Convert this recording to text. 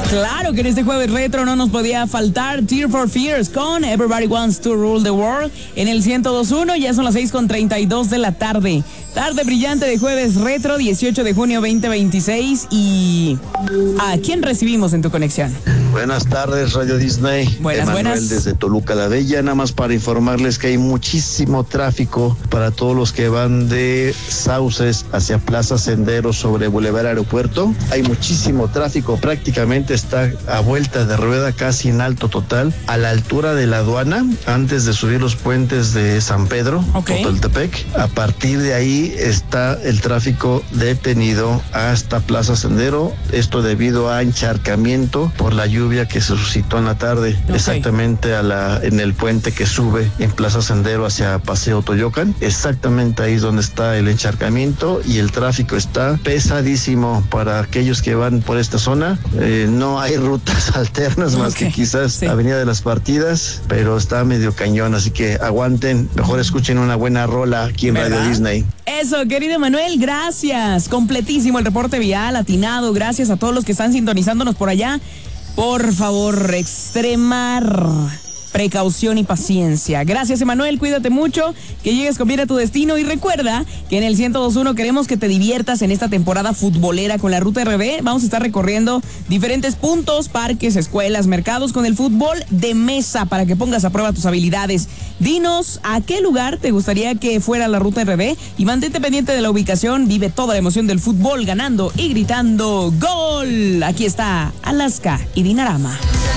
Claro que en este jueves retro no nos podía faltar Tears for Fears con Everybody Wants to Rule the World en el 102.1. Ya son las 6:32 de la tarde. Tarde brillante de jueves retro, 18 de junio 2026. ¿Y a quién recibimos en tu conexión? Buenas tardes, Radio Disney. Buenas. Emanuel desde Toluca la Bella, nada más para informarles que hay muchísimo tráfico para todos los que van de Sauces hacia Plaza Sendero sobre Boulevard Aeropuerto. Hay muchísimo tráfico, prácticamente está a vuelta de rueda, casi en alto total, a la altura de la aduana, antes de subir los puentes de San Pedro, Totoltepec. A partir de ahí está el tráfico detenido hasta Plaza Sendero, esto debido a encharcamiento por la lluvia que se suscitó en la tarde, exactamente en el puente que sube en Plaza Sendero hacia Paseo Toyocan. Exactamente ahí es donde está el encharcamiento y el tráfico está pesadísimo para aquellos que van por esta zona. No hay rutas alternas más que quizás Avenida de las Partidas, pero está medio cañón, así que aguanten, mejor escuchen una buena rola aquí en Radio Disney. Eso, querido Manuel, gracias. Completísimo el reporte vial, atinado. Gracias a todos los que están sintonizándonos por allá. Por favor, extremar precaución y paciencia. Gracias, Emanuel, cuídate mucho, que llegues con bien a tu destino y recuerda que en el 102.1 queremos que te diviertas en esta temporada futbolera con la Ruta RB. Vamos a estar recorriendo diferentes puntos, parques, escuelas, mercados con el fútbol de mesa para que pongas a prueba tus habilidades. Dinos a qué lugar te gustaría que fuera la Ruta RB y mantente pendiente de la ubicación. Vive toda la emoción del fútbol ganando y gritando ¡Gol! Aquí está Alaska y Dinarama.